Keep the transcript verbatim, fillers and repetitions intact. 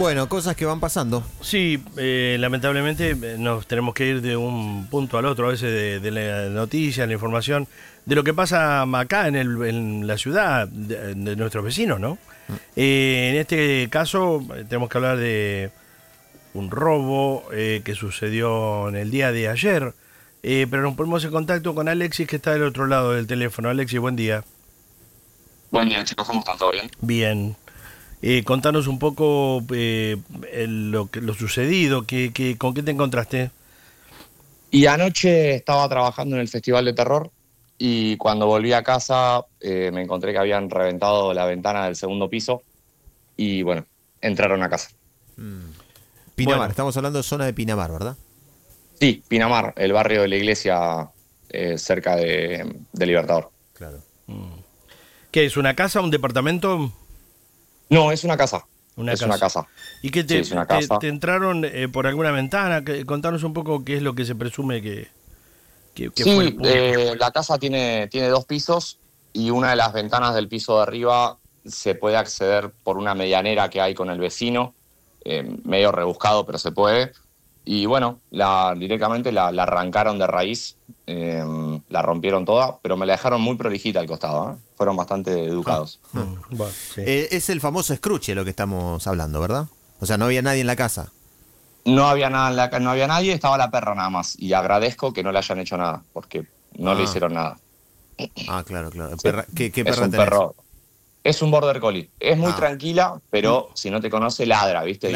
Bueno, cosas que van pasando. Sí, eh, lamentablemente eh, nos tenemos que ir de un punto al otro a veces de, de la noticia, la información, de lo que pasa acá en, el, en la ciudad, de, de nuestros vecinos, ¿no? Eh, en este caso eh, tenemos que hablar de un robo eh, que sucedió en el día de ayer, eh, pero nos ponemos en contacto con Alexis, que está del otro lado del teléfono. Alexis, buen día. Buen día, chicos, ¿cómo están? ¿Todo bien? Bien. Eh, contanos un poco eh, el- lo, que- lo sucedido, que, que, ¿con qué te encontraste? Y anoche estaba trabajando en el Festival de Terror y cuando volví a casa eh, me encontré que habían reventado la ventana del segundo piso y bueno, entraron a casa. Pinamar, Bueno. estamos hablando de zona de Pinamar, ¿verdad? Sí, Pinamar, el barrio de la iglesia eh, cerca de, de Libertador. Claro. ¿Qué es, una casa, un departamento? No, es una casa. Una es casa. una casa. ¿Y qué Sí, te, es una te- casa. te entraron eh, por alguna ventana? Que- Contanos un poco qué es lo que se presume que, que, que fue el Sí, punto. eh, la casa tiene, tiene dos pisos y una de las ventanas del piso de arriba se puede acceder por una medianera que hay con el vecino, eh, medio rebuscado, pero se puede. Y bueno, la, directamente la, la arrancaron de raíz, eh, la rompieron toda, pero me la dejaron muy prolijita al costado, ¿eh? Fueron bastante educados. Mm, bueno, sí. Eh, es el famoso escruche lo que estamos hablando, ¿verdad? O sea, no había nadie en la casa. No había nada en la ca- no había nadie, estaba la perra nada más. Y agradezco que no le hayan hecho nada, porque no le Ah. hicieron nada. Ah, claro, claro. Sí. Perra- ¿Qué, qué Es perra un tenés? perro. Es un border collie. Es muy Ah. tranquila, pero si no te conoce, ladra, ¿viste?